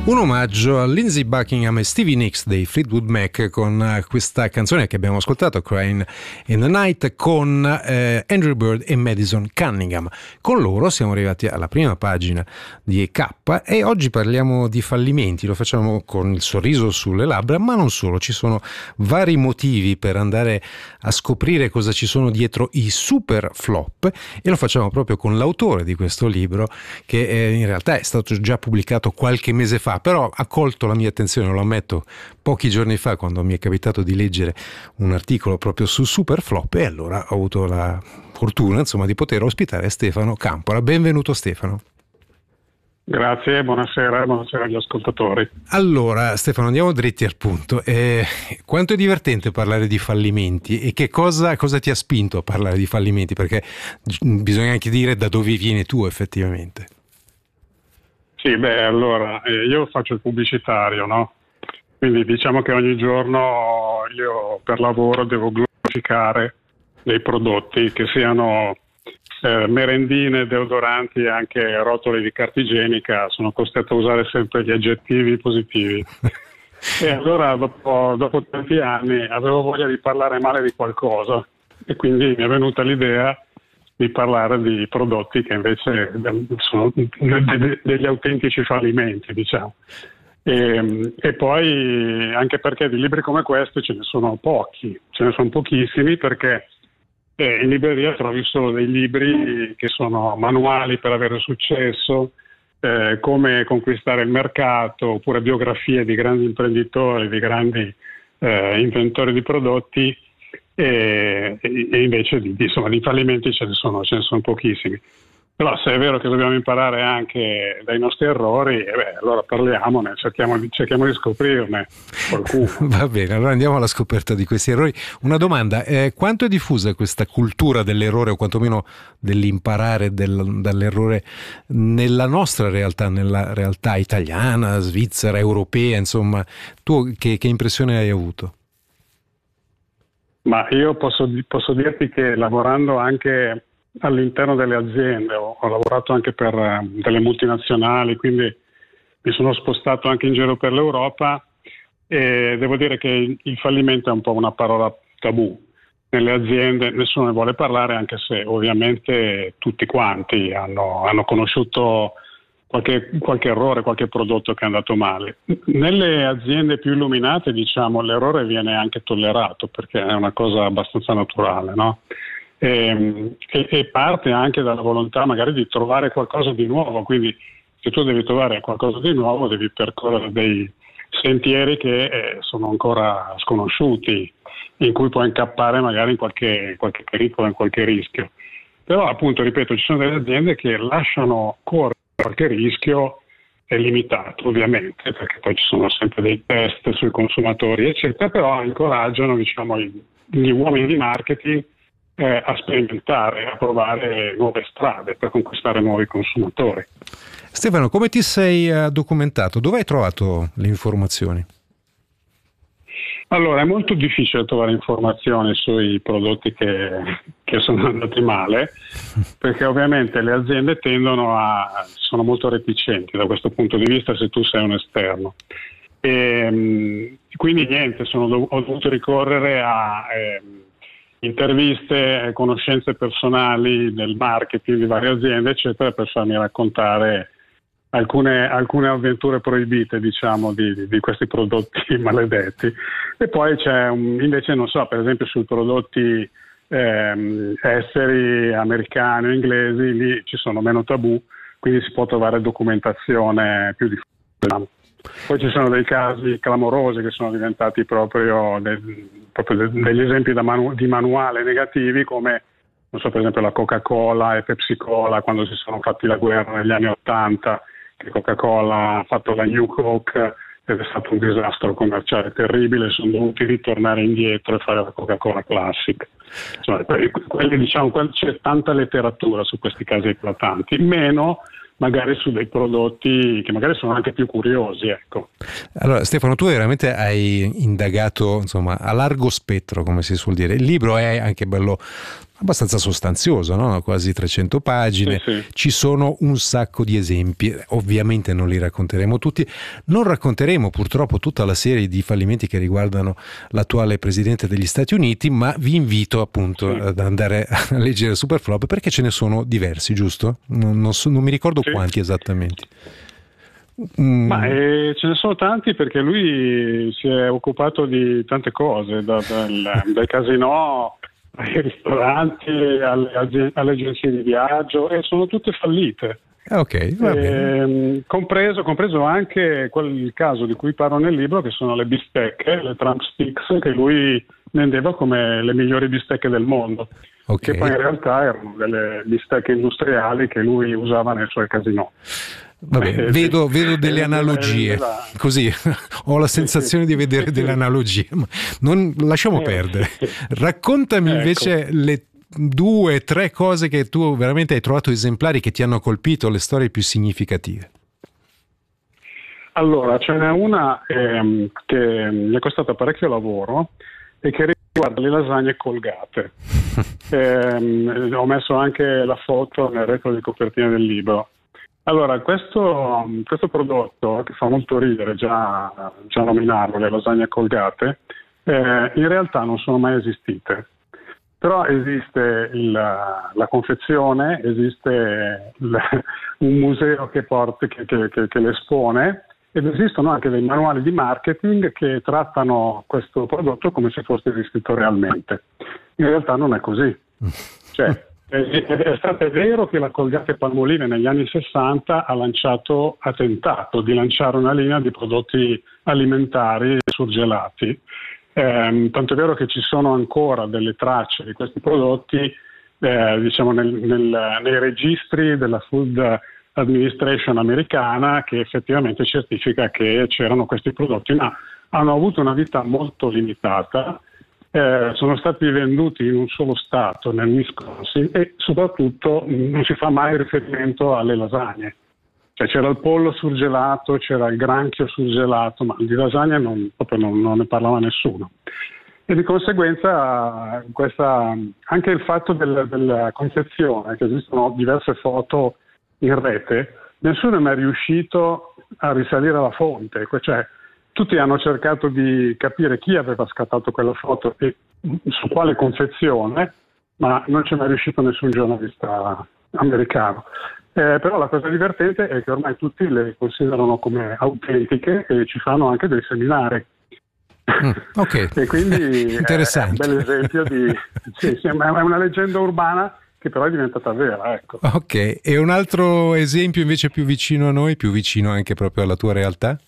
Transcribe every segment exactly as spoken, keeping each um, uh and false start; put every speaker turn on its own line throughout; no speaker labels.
Un omaggio a Lindsey Buckingham e Stevie Nicks dei Fleetwood Mac con questa canzone che abbiamo ascoltato, Crying in the Night, con eh, Andrew Bird e Madison Cunningham. Con loro siamo arrivati alla prima pagina di E K e oggi parliamo di fallimenti. Lo facciamo con il sorriso sulle labbra, ma non solo, ci sono vari motivi per andare a scoprire cosa ci sono dietro i super flop e lo facciamo proprio con l'autore di questo libro che eh, in realtà è stato già pubblicato qualche mese fa, però ha colto la mia attenzione, lo ammetto, pochi giorni fa quando mi è capitato di leggere un articolo proprio su Superflop e allora ho avuto la fortuna insomma di poter ospitare Stefano Campora. Benvenuto Stefano.
Grazie, buonasera, buonasera agli ascoltatori.
Allora Stefano, andiamo dritti al punto. Eh, quanto è divertente parlare di fallimenti e che cosa, cosa ti ha spinto a parlare di fallimenti? Perché bisogna anche dire da dove vieni tu effettivamente.
Sì, beh, allora, eh, io faccio il pubblicitario, no? Quindi diciamo che ogni giorno io per lavoro devo glorificare dei prodotti che siano eh, merendine, deodoranti e anche rotole di carta igienica. Sono costretto a usare sempre gli aggettivi positivi. E allora dopo, dopo tanti anni avevo voglia di parlare male di qualcosa e quindi mi è venuta l'idea di parlare di prodotti che invece sono degli autentici fallimenti, diciamo. E, e poi anche perché di libri come questo ce ne sono pochi, ce ne sono pochissimi, perché eh, in libreria trovi solo dei libri che sono manuali per avere successo, eh, come conquistare il mercato, oppure biografie di grandi imprenditori, di grandi eh, inventori di prodotti. E, e invece di, insomma, di fallimenti ce ne sono, ce ne sono pochissimi. Però se è vero che dobbiamo imparare anche dai nostri errori, eh beh, allora parliamone, cerchiamo di, cerchiamo di scoprirne qualcuno.
Va bene, allora andiamo alla scoperta di questi errori. Una domanda, eh, quanto è diffusa questa cultura dell'errore o quantomeno dell'imparare del, dall'errore nella nostra realtà, nella realtà italiana, svizzera, europea, insomma, tu che, che impressione hai avuto?
Ma io posso, posso dirti che lavorando anche all'interno delle aziende, ho, ho lavorato anche per uh, delle multinazionali, quindi mi sono spostato anche in giro per l'Europa e devo dire che il, il fallimento è un po' una parola tabù. Nelle aziende nessuno ne vuole parlare, anche se ovviamente tutti quanti hanno, hanno conosciuto qualche, qualche errore, qualche prodotto che è andato male. Nelle aziende più illuminate, diciamo, l'errore viene anche tollerato perché è una cosa abbastanza naturale, no? E, e, e parte anche dalla volontà magari di trovare qualcosa di nuovo, quindi se tu devi trovare qualcosa di nuovo devi percorrere dei sentieri che eh, sono ancora sconosciuti, in cui puoi incappare magari in qualche, qualche pericolo, in qualche rischio. Però appunto, ripeto, ci sono delle aziende che lasciano correre qualche rischio, è limitato ovviamente, perché poi ci sono sempre dei test sui consumatori, eccetera, però incoraggiano, diciamo, gli uomini di marketing eh, a sperimentare, a provare nuove strade per conquistare nuovi consumatori.
Stefano, come ti sei uh, documentato? Dove hai trovato le informazioni?
Allora, è molto difficile trovare informazioni sui prodotti che, che sono andati male, perché ovviamente le aziende tendono a, sono molto reticenti da questo punto di vista se tu sei un esterno. E, quindi niente, sono, ho dovuto ricorrere a eh, interviste, conoscenze personali del marketing di varie aziende, eccetera, per farmi raccontare Alcune, alcune avventure proibite, diciamo, di, di questi prodotti maledetti. E poi c'è un, invece, non so, per esempio sui prodotti ehm, esteri, americani o inglesi, lì ci sono meno tabù, quindi si può trovare documentazione più diffusa. Poi ci sono dei casi clamorosi che sono diventati proprio, de, proprio de, degli esempi da manu, di manuale negativi, come non so, per esempio la Coca-Cola e Pepsi-Cola quando si sono fatti la guerra negli anni Ottanta, che Coca-Cola ha fatto la New Coke ed è stato un disastro commerciale terribile, sono dovuti ritornare indietro e fare la Coca-Cola Classic. Insomma, quelli, diciamo, c'è tanta letteratura su questi casi eclatanti, meno magari su dei prodotti che magari sono anche più curiosi, ecco.
Allora Stefano, tu veramente hai indagato, insomma, a largo spettro, come si suol dire. Il libro è anche bello abbastanza sostanzioso, no? Quasi trecento pagine,
sì, sì.
Ci sono un sacco di esempi, ovviamente non li racconteremo tutti, non racconteremo purtroppo tutta la serie di fallimenti che riguardano l'attuale Presidente degli Stati Uniti, ma vi invito appunto sì. ad andare a leggere Superflop, perché ce ne sono diversi, giusto? Non, non, so, non mi ricordo sì. quanti esattamente.
Mm. Ma eh, ce ne sono tanti, perché lui si è occupato di tante cose, da, dal, dai casinò ai ristoranti, alle, alle agenzie di viaggio, e sono tutte fallite.
Ok, va bene.
Eh, compreso, compreso anche quel il caso di cui parlo nel libro, che sono le bistecche, le Trump sticks, che lui vendeva come le migliori bistecche del mondo, okay. Che poi in realtà erano delle bistecche industriali che lui usava nei suoi casinò.
Vabbè, eh, vedo, vedo delle analogie, eh, così ho la sensazione di vedere delle analogie, ma non lasciamo perdere. Raccontami ecco. invece le due, tre cose che tu veramente hai trovato esemplari, che ti hanno colpito, le storie più significative.
Allora, ce n'è una ehm, che mi è costata parecchio lavoro e che riguarda le lasagne colgate. eh, ho messo anche la foto nel retro di copertina del libro. Allora, questo, questo prodotto, che fa molto ridere già, già nominarlo, le lasagne colgate, eh, in realtà non sono mai esistite. Però esiste il, la confezione, esiste il, un museo che, porta, che, che, che, che le espone, ed esistono anche dei manuali di marketing che trattano questo prodotto come se fosse esistito realmente. In realtà non è così. Cioè, è, è stato è vero che la Colgate-Palmolive negli anni sessanta ha lanciato, ha tentato di lanciare una linea di prodotti alimentari surgelati. Eh, tanto è vero che ci sono ancora delle tracce di questi prodotti eh, diciamo nel, nel, nei registri della Food Administration americana, che effettivamente certifica che c'erano questi prodotti, ma hanno avuto una vita molto limitata, eh, sono stati venduti in un solo stato, nel Wisconsin, e soprattutto non si fa mai riferimento alle lasagne. Cioè, c'era il pollo surgelato, c'era il granchio surgelato, ma di lasagne non, proprio non, non ne parlava nessuno. E di conseguenza questa, anche il fatto del, della confezione, che esistono diverse foto in rete, nessuno è mai riuscito a risalire alla fonte. Cioè, tutti hanno cercato di capire chi aveva scattato quella foto e su quale confezione, ma non c'è mai riuscito nessun giornalista americano. Eh, però la cosa divertente è che ormai tutti le considerano come autentiche e ci fanno anche dei seminari.
Mm, ok,
e quindi
interessante.
È un bel esempio di sì, sì, è una leggenda urbana che però è diventata vera, ecco.
Ok, e un altro esempio invece più vicino a noi, più vicino anche proprio alla tua realtà?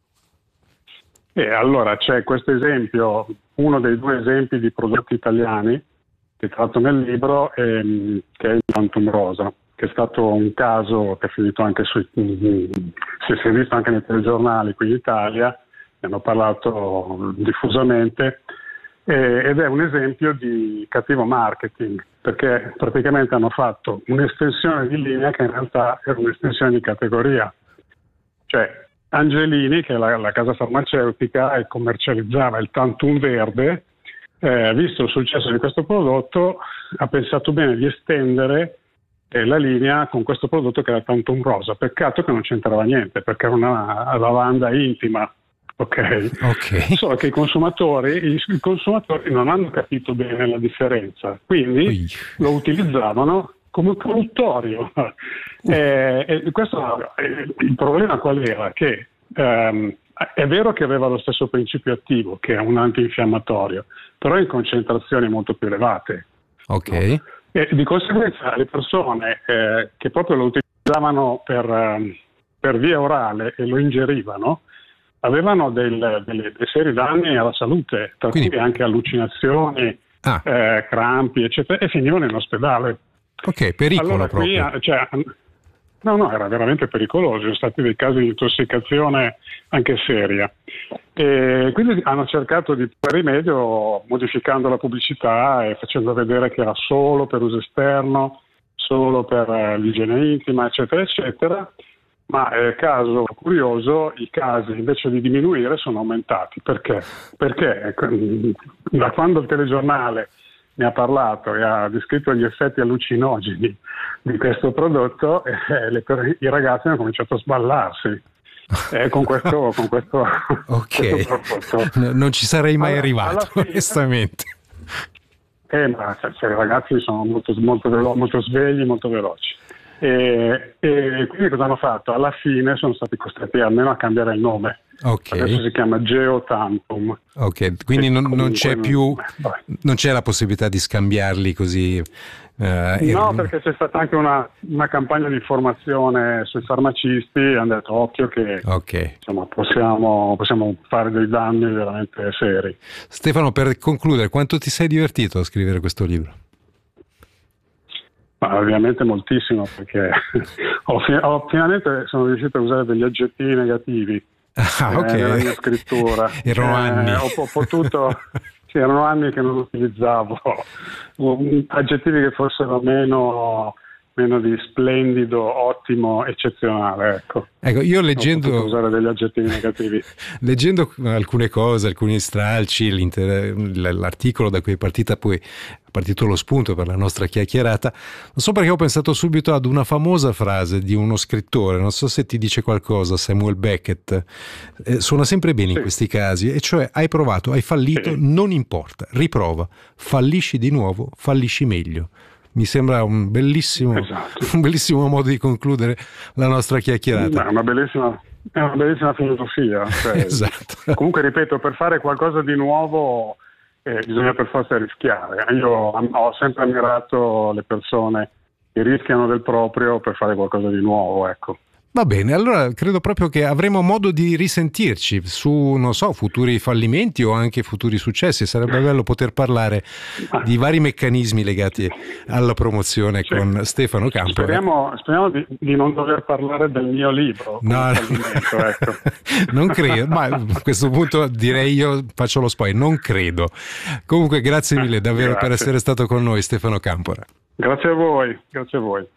E allora c'è questo esempio, uno dei due esempi di prodotti italiani che tratto nel libro, ehm, che è il Tantum Rosa, che è stato un caso che è finito anche sui, si è visto anche nei telegiornali qui in Italia, ne hanno parlato diffusamente, eh, ed è un esempio di cattivo marketing, perché praticamente hanno fatto un'estensione di linea che in realtà era un'estensione di categoria. Cioè, Angelini, che è la, la casa farmaceutica e commercializzava il Tantum verde, eh, visto il successo di questo prodotto, ha pensato bene di estendere la linea con questo prodotto che era Tantum Rosa. Peccato che non c'entrava niente, perché era una lavanda intima, ok?
Okay.
Solo che i consumatori, i, i consumatori non hanno capito bene la differenza, quindi Ui. lo utilizzavano come produttorio. Uh. Eh, e questo, eh, il problema qual era? Che ehm, è vero che aveva lo stesso principio attivo, che è un antinfiammatorio, però in concentrazioni molto più elevate.
Ok.
No? E di conseguenza le persone eh, che proprio lo utilizzavano per, eh, per via orale e lo ingerivano avevano del, delle, dei seri danni alla salute, tra Quindi... cui anche allucinazioni, ah. eh, crampi, eccetera, e finivano in ospedale.
Ok, pericolo
allora,
proprio.
Qui, cioè, no, no, era veramente pericoloso, ci sono stati dei casi di intossicazione anche seria. E quindi hanno cercato di porre rimedio modificando la pubblicità e facendo vedere che era solo per uso esterno, solo per uh, l'igiene intima, eccetera, eccetera. Ma eh, caso curioso, i casi invece di diminuire sono aumentati. Perché? Perché da quando il telegiornale mi ha parlato e ha descritto gli effetti allucinogeni di questo prodotto, e le, i ragazzi hanno cominciato a sballarsi. Eh, con questo, con questo,
ok, questo no, non ci sarei mai alla, arrivato alla fine, onestamente.
Eh, ma cioè, cioè, i ragazzi sono molto, molto, velo- molto svegli, molto veloci. E, e quindi cosa hanno fatto? Alla fine sono stati costretti almeno a cambiare il nome.
Okay.
Adesso si chiama Geotantum.
Ok, quindi non, non c'è più, non c'è la possibilità di scambiarli così. Uh,
no,
er...
perché c'è stata anche una, una campagna di informazione sui farmacisti e hanno detto occhio che
okay.
insomma, possiamo, possiamo fare dei danni veramente seri.
Stefano, per concludere, quanto ti sei divertito a scrivere questo libro?
Ma ovviamente moltissimo, perché ho, ho, finalmente sono riuscito a usare degli aggettivi negativi
ah, okay.
eh, nella mia scrittura.
Erano
eh,
anni.
Ho, ho potuto... Sì, erano anni che non utilizzavo aggettivi che fossero meno, meno di splendido, ottimo, eccezionale. Ecco,
ecco io leggendo...
Ho potuto usare degli aggettivi negativi.
Leggendo alcune cose, alcuni stralci, l'articolo da cui è partita poi è partito lo spunto per la nostra chiacchierata, non so perché ho pensato subito ad una famosa frase di uno scrittore, non so se ti dice qualcosa, Samuel Beckett, eh, suona sempre bene sì. in questi casi, e cioè hai provato, hai fallito, sì. non importa, riprova, fallisci di nuovo, fallisci meglio. Mi sembra un bellissimo, esatto. un bellissimo modo di concludere la nostra chiacchierata.
È una bellissima, è una bellissima filosofia. Cioè,
esatto.
Comunque, ripeto, per fare qualcosa di nuovo eh, bisogna per forza rischiare. Io ho sempre ammirato le persone che rischiano del proprio per fare qualcosa di nuovo, ecco.
Va bene, allora credo proprio che avremo modo di risentirci su, non so, futuri fallimenti o anche futuri successi. Sarebbe bello poter parlare di vari meccanismi legati alla promozione sì. con Stefano Campora.
Speriamo, speriamo di, di non dover parlare del mio libro.
No,
ecco.
non credo, ma a questo punto direi io faccio lo spoiler, non credo. Comunque grazie mille davvero
grazie.
per essere stato con noi, Stefano Campora.
Grazie a voi, grazie a voi.